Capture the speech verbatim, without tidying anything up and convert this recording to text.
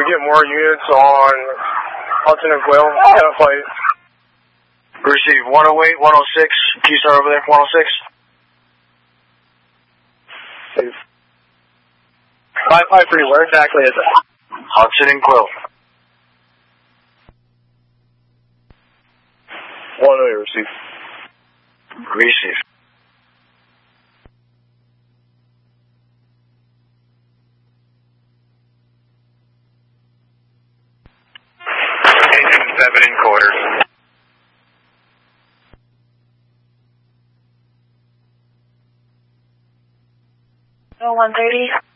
get more units on Hudson and Quill. Got a fight. Receive one oh eight, one oh six. Keystar over there, one oh six. five five three, where exactly is it? Hudson and Quill. one oh eight, receive. Receive. Agent seven in quarters. Oh, one thirty.